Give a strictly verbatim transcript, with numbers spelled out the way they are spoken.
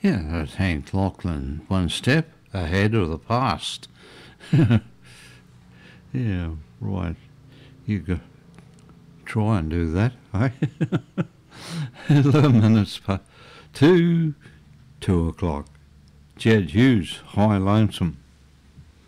Yeah, that's Hank Lachlan, one step ahead of the past. Yeah, right. You go try and do that, eh? Eleven minutes past two, two o'clock. Jed Hughes, High Lonesome.